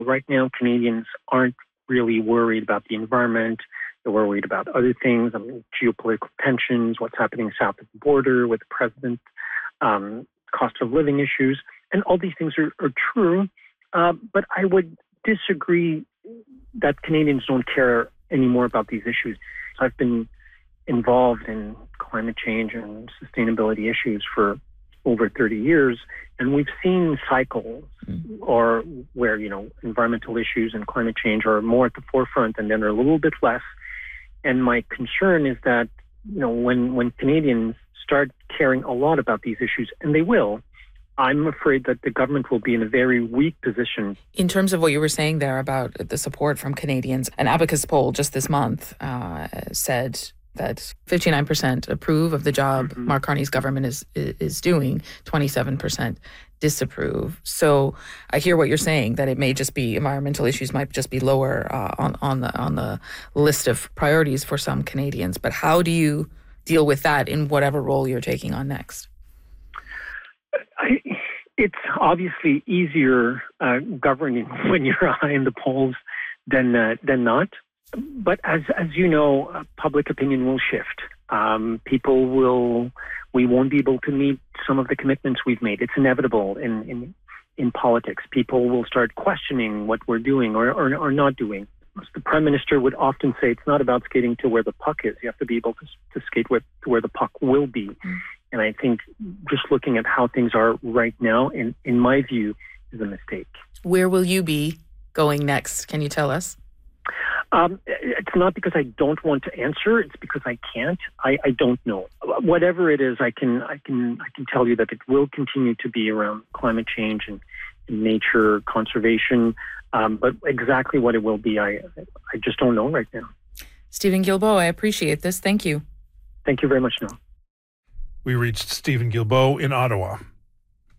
Right now, Canadians aren't really worried about the environment. They're worried about other things, geopolitical tensions, what's happening south of the border with the president, cost of living issues. And all these things are true. But I would disagree that Canadians don't care anymore about these issues. So I've been involved in climate change and sustainability issues for over 30 years, and we've seen cycles or where, environmental issues and climate change are more at the forefront and then they're a little bit less. And my concern is that, when Canadians start caring a lot about these issues, and they will, I'm afraid that the government will be in a very weak position. In terms of what you were saying there about the support from Canadians, an Abacus poll just this month said that 59% approve of the job Mark Carney's government is doing, 27% disapprove. So I hear what you're saying, that it may just be environmental issues might just be lower on the list of priorities for some Canadians. But how do you deal with that in whatever role you're taking on next? It's obviously easier governing when you're high in the polls than not. But as you know, public opinion will shift. We won't be able to meet some of the commitments we've made. It's inevitable in politics. People will start questioning what we're doing or not doing. The Prime Minister would often say it's not about skating to where the puck is. You have to be able to skate to where the puck will be. And I think just looking at how things are right now, in my view, is a mistake. Where will you be going next? Can you tell us? It's not because I don't want to answer. It's because I can't. I don't know. Whatever it is, I can tell you that it will continue to be around climate change and nature conservation. But exactly what it will be, I just don't know right now. Steven Guilbeault, I appreciate this. Thank you. Thank you very much, Noel. We reached Steven Guilbeault in Ottawa.